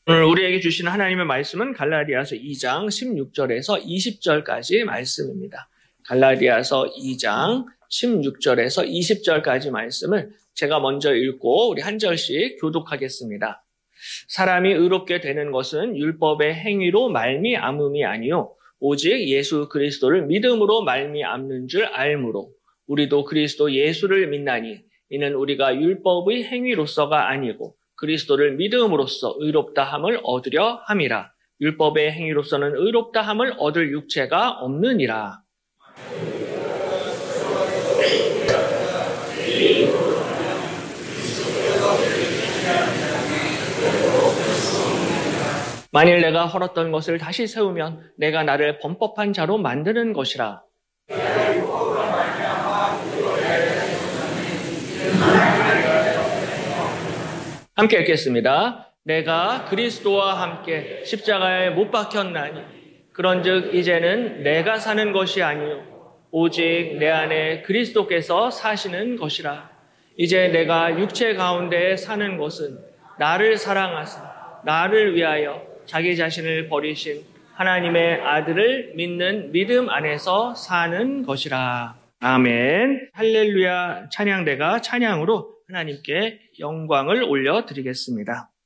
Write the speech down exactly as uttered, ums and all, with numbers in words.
오늘 우리에게 주시는 하나님의 말씀은 갈라디아서 이 장 십육 절에서 이십 절까지 말씀입니다. 갈라디아서 이 장 십육 절에서 이십 절까지 말씀을 제가 먼저 읽고 우리 한 절씩 교독하겠습니다. 사람이 의롭게 되는 것은 율법의 행위로 말미암음이 아니요 오직 예수 그리스도를 믿음으로 말미암는 줄 알므로 우리도 그리스도 예수를 믿나니 이는 우리가 율법의 행위로서가 아니고 그리스도를 믿음으로써 의롭다함을 얻으려 함이라. 율법의 행위로서는 의롭다함을 얻을 육체가 없느니라. 만일 내가 헐었던 것을 다시 세우면 내가 나를 범법한 자로 만드는 것이라. 함께 읽겠습니다. 내가 그리스도와 함께 십자가에 못 박혔나니 그런즉 이제는 내가 사는 것이 아니요 오직 내 안에 그리스도께서 사시는 것이라. 이제 내가 육체 가운데 사는 것은 나를 사랑하사 나를 위하여 자기 자신을 버리신 하나님의 아들을 믿는 믿음 안에서 사는 것이라. 아멘. 할렐루야 찬양대가 찬양으로 하나님께 영광을 올려드리겠습니다.